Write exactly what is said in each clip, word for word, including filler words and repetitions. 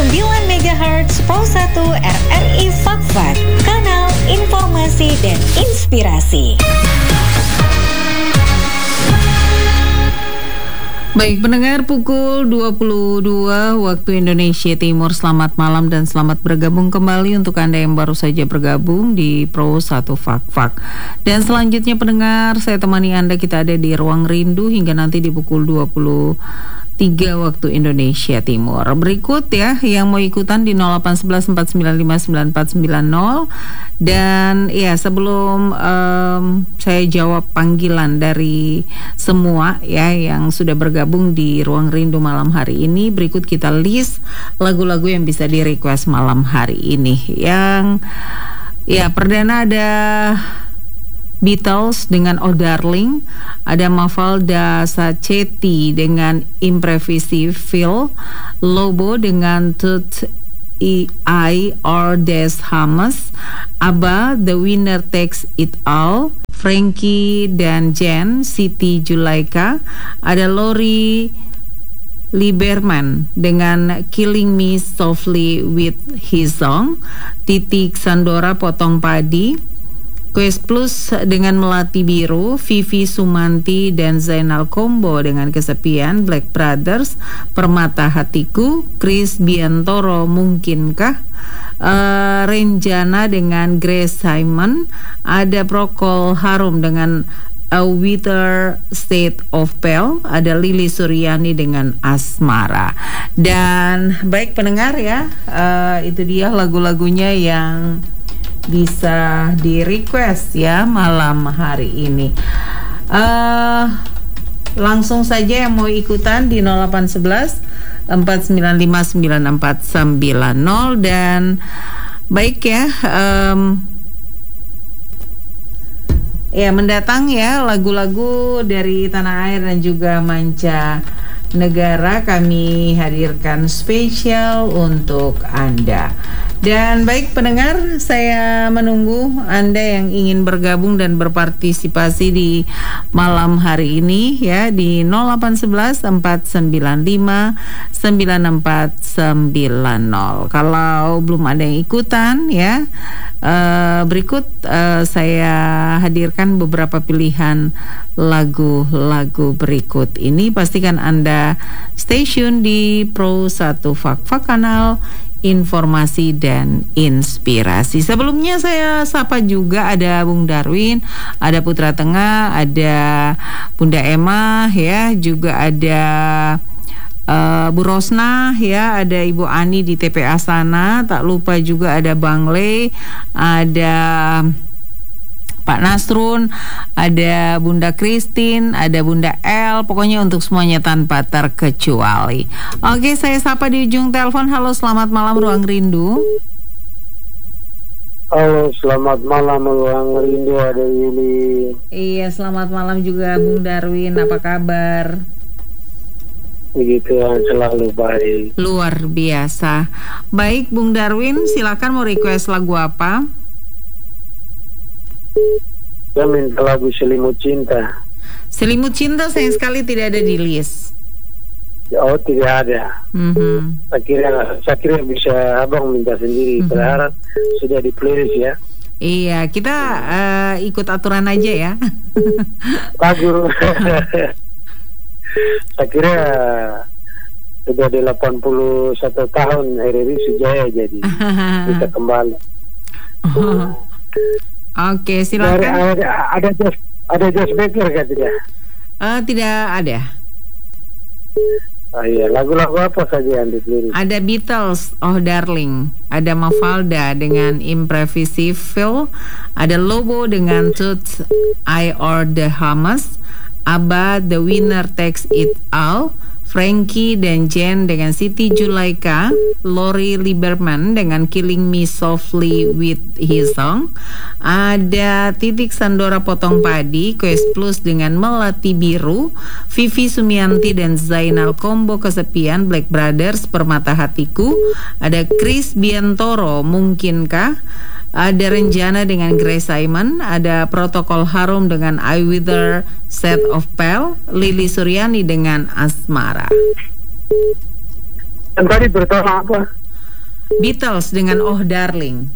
sembilan megahertz Pro satu R R I Fakfak, kanal informasi dan inspirasi. Baik, pendengar, pukul dua puluh dua waktu Indonesia Timur. Selamat malam dan selamat bergabung kembali untuk Anda yang baru saja bergabung di Pro satu Fakfak. Dan selanjutnya pendengar, saya temani Anda, kita ada di Ruang Rindu hingga nanti di pukul dua puluh tiga waktu Indonesia Timur. Berikut ya yang mau ikutan di nol delapan satu satu empat sembilan lima sembilan empat sembilan nol. Dan ya sebelum um, saya jawab panggilan dari semua ya yang sudah bergabung di Ruang Rindu malam hari ini, berikut kita list lagu-lagu yang bisa di request malam hari ini. Yang ya perdana ada Beatles dengan Oh Darling, ada Mafalda Sacchetti dengan Imprevisible, Lobo dengan Tooth I or Des Hamas, ABBA The Winner Takes It All, Frankie dan Jen Siti Julaika, ada Lori Lieberman dengan Killing Me Softly with His Song, Titik Sandora Potong Padi, Quest Plus dengan Melati Biru, Vivi Sumanti dan Zainal Combo dengan Kesepian, Black Brothers, Permata Hatiku, Chris Biantoro Mungkinkah, uh, Renjana dengan Grace Simon, ada Procol Harum dengan A Wither State of Pale, ada Lili Suryani dengan Asmara. Dan baik pendengar ya, uh, itu dia lagu-lagunya yang bisa di request ya malam hari ini. Uh, langsung saja yang mau ikutan di nol delapan satu satu empat sembilan lima sembilan empat sembilan nol. Dan baik ya, um, ya mendatang ya lagu-lagu dari tanah air dan juga manca negara kami hadirkan spesial untuk Anda. Dan baik pendengar, saya menunggu Anda yang ingin bergabung dan berpartisipasi di malam hari ini ya di nol delapan satu satu empat sembilan lima sembilan empat sembilan nol. Kalau belum ada yang ikutan ya, uh, berikut uh, saya hadirkan beberapa pilihan lagu-lagu berikut ini. Pastikan Anda stay tune di Pro satu Fakfak, kanal informasi dan inspirasi. Sebelumnya saya sapa juga ada Bung Darwin, ada Putra Tengah, ada Bunda Emma ya, juga ada uh, Bu Rosna ya, ada Ibu Ani di T P A sana, tak lupa juga ada Bang Le, ada Pak Nasrun, ada Bunda Christine, ada Bunda El, pokoknya untuk semuanya tanpa terkecuali. Oke, saya sapa di ujung telepon. Halo, selamat malam Ruang Rindu. Halo, selamat malam Ruang Rindu, ada Yuli. Iya, selamat malam juga Bung Darwin, apa kabar? Begitu, selalu baik. Luar biasa. Baik Bung Darwin, silakan mau request lagu apa? Saya minta lagu Selimut Cinta. Selimut Cinta sayang sekali tidak ada di list. Oh, tidak ada. Mm-hmm. Saya kira, saya kira bisa abang minta sendiri. Mm-hmm. Berharap sudah di playlist ya. Iya, kita uh, ikut aturan aja ya. Lagu. Saya kira sudah delapan puluh satu tahun R R I Sujaya jadi kita kembali. Oh. Oke, silakan. Ada ada just ada just maker kan tidak? Uh, tidak ada. Oh iya, lagu-lagu apa saja yang dipilih? Ada Beatles, Oh Darling, ada Mafalda dengan Imprevisible, ada Lobo dengan Tooth I or The Hamas, ABBA The Winner Takes It All, Frankie dan Jen dengan Siti Julaika, Lori Lieberman dengan Killing Me Softly with His Song, ada Titik Sandora Potong Padi, Quest Plus dengan Melati Biru, Vivi Sumianti dan Zainal Combo Kesepian, Black Brothers Permata Hatiku, ada Chris Biantoro Mungkinkah, ada Renjana dengan Grace Simon, ada Protokol Harum dengan I Wither Set of Pale, Lili Suryani dengan Asmara. Dan tadi pertama apa? Beatles dengan Oh Darling.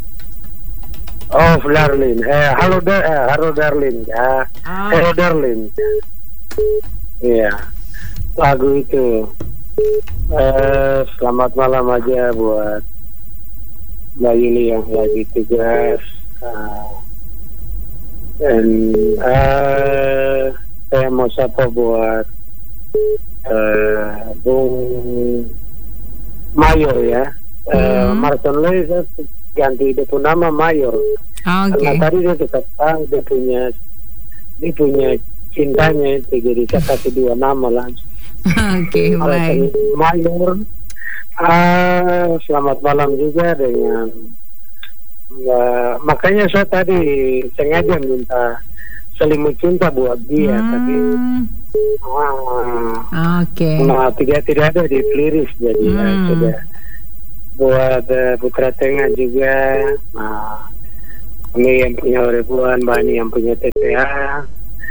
Oh Darling, eh halo da eh, halo Darling ya, Ah. hello Darling. Iya, lagu itu. Eh selamat malam aja buat Mbak Yuli yang lagi tugas. Uh, dan uh, saya mau sapa buat uh, Bung Mayor ya. Uh, Hmm. Martin Lewis ganti dia pun nama Mayor. Oke. Karena tadi dia tetap tahu dia punya dia punya cintanya itu, jadi saya kasih dua nama langsung. Oke, baik. Mayor. Ah, selamat malam juga dengan uh, makanya saya tadi sengaja minta selimut cinta buat dia, tapi Hmm. ah, Oke. nah, tidak tidak ada di playlist, jadi ya, Hmm. sudah buat uh, Putra Tengah juga. Nah, ini yang punya Ribuan, Bani yang punya T P A,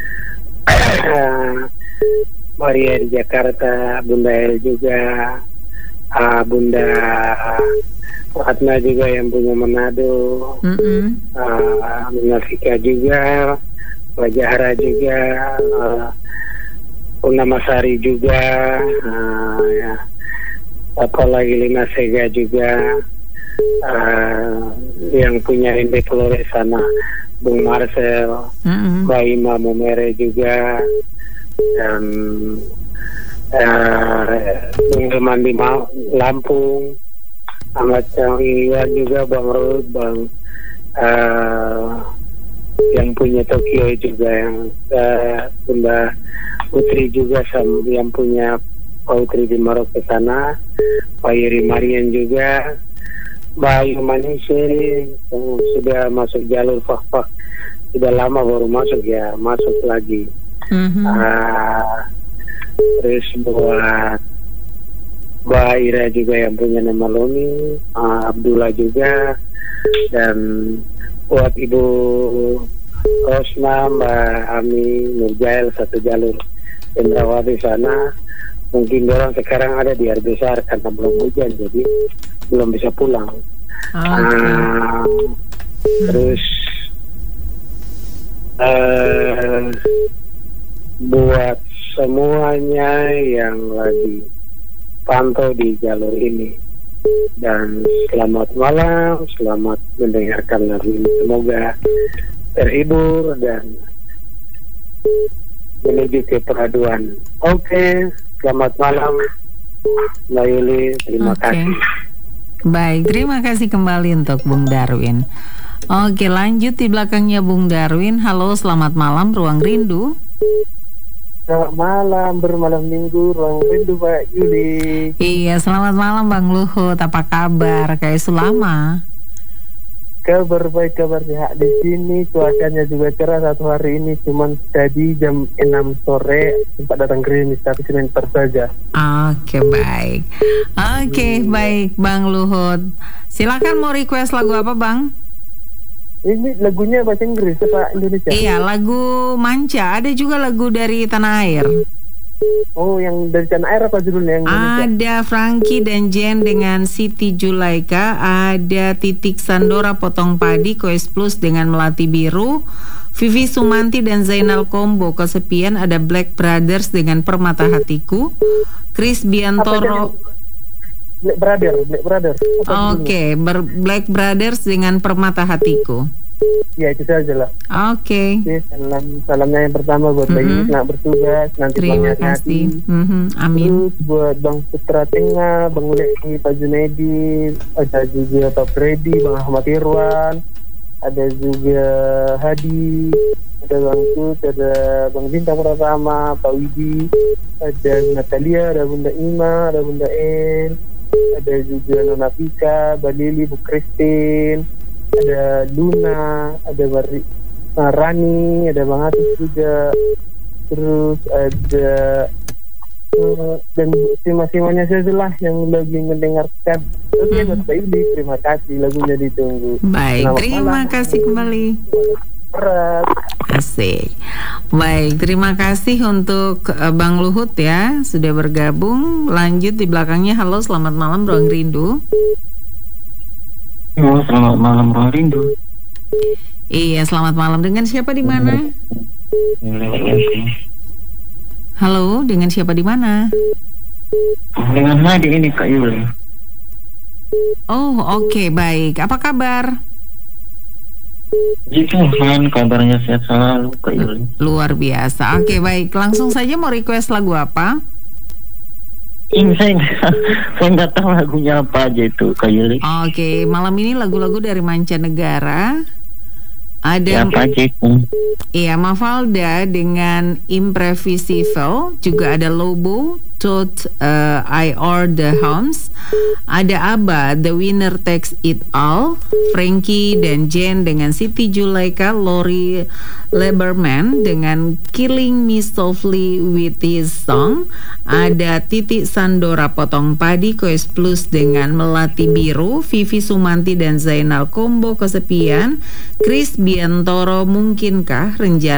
Maria di Jakarta, Bunda El juga, uh, Bunda Ratna juga yang punya Manado, Mm-mm. uh, Munafika juga, Wajahara juga, uh, Punamasari juga, uh, ya. Apalagi Lina Sega juga, uh, yang punya Inde Flores sana, Bung Marcel, Mm-mm. Mbak Ima Mumere juga, dan uh, Bung Leman di Ma- Lampung, Ahmad Canggiwan juga, Bang Rud, Bang uh, yang punya Tokyo juga, yang uh, Bunda Putri juga, sam- yang punya Putri di Maroko sana, Pak Yeri Marian juga, Bayu Manise yang sudah masuk jalur fak-fak, sudah lama baru masuk ya, masuk lagi. Mhm. Ah, terus buat Mbak Ira juga yang punya nama Loni, ah, Abdullah juga, dan buat Ibu Rosna, Mbak Ami, Nurjail satu jalur Cendrawati sana. Mungkin orang sekarang ada di air besar karena belum hujan, jadi belum bisa pulang. Oke. Ah, terus eh, buat semuanya yang lagi pantau di jalur ini, dan selamat malam, selamat mendengarkan lagu ini, semoga terhibur dan menuju ke peraduan. Oke, selamat malam Mbak Yuli, terima Oke. kasih. Baik, terima kasih kembali untuk Bung Darwin. Oke, lanjut di belakangnya Bung Darwin. Halo, selamat malam, Ruang Rindu. Selamat malam, bermalam minggu, ruang rindu Mbak Yuli. Iya, selamat malam Bang Luhut. Apa kabar? Kayak selama. Kabar baik, kabar sehat di sini. Cuacanya juga cerah satu hari ini. Cuman tadi jam enam sore sempat datang gerimis, tapi sebentar saja. Oke, baik. Oke, baik Bang Luhut. Silakan mau request lagu apa, Bang? Ini lagunya bahasa Inggris apa Indonesia? Iya, lagu Manca. Ada juga lagu dari tanah air. Oh, yang dari tanah air apa judulnya yang Indonesia? Ada Frankie dan Jen dengan Siti Julaika. Ada Titik Sandora Potong Padi, Koes Plus dengan Melati Biru. Vivi Sumanti dan Zainal Kombo Kesepian. Ada Black Brothers dengan Permata Hatiku. Chris Biantoro. Black Brother, Black Brother. Apa Oke, ber- Black Brothers dengan Permata Hatiku. judulnya? Ya, itu saja lah. Oke. Oke, salam, salamnya yang pertama buat Mbak Mhm. Yuli selamat bertugas. Nanti Terima Bang kasih. Yati. Mhm, amin. Terus buat Bang Putra Tengah, Bang Uleki, Pak Junaidi, ada juga Pak Freddy, Bang Ahmad Irwan, ada juga Hadi, ada Bang Tut, ada Bang Bintang Pratama, Pak Widi, ada Natalia, ada Bunda Ima, ada Bunda En, ada juga Nona Pika, Mbak Lili, Bu Christine, ada Luna, ada Bari, uh, Rani, ada Bang Atis juga, terus ada uh, dan simak-simaknya saja lah yang lagi mendengarkan. Oke, Hmm. Mas Baili, terima kasih, lagunya ditunggu. Baik, Selamat terima malam. kasih kembali. Berat. Asik. Baik, terima kasih untuk uh, Bang Luhut ya sudah bergabung. Lanjut di belakangnya. Halo, selamat malam Ruang Rindu. Oh, selamat malam Rindu. Iya, selamat malam. Dengan siapa di mana? Halo, dengan siapa di mana? Dengan Hadi ini Kak Yuli. Oh, oke, baik. Apa kabar? Puji Tuhan, kabarnya sehat selalu Kak Yuli. Luar biasa. Oke, baik. Langsung saja mau request lagu apa? Ini saya saya nggak tahu lagunya apa aja itu Kak Yuli. Oke, malam ini lagu-lagu dari mancanegara. Ada Apa aja itu? Iya, Mafalda dengan Imprevisible, juga ada Lobo, Thought uh, I Or The Homes, ada ABBA, The Winner Takes It All, Frankie dan Jen dengan Siti Juleka, Lori Lieberman dengan Killing Me Softly With His Song, ada Titi Sandora Potong Padi, Koes Plus dengan Melati Biru, Vivi Sumanti dan Zainal Kombo Kesepian, Chris Biantoro Mungkinkah, Renjana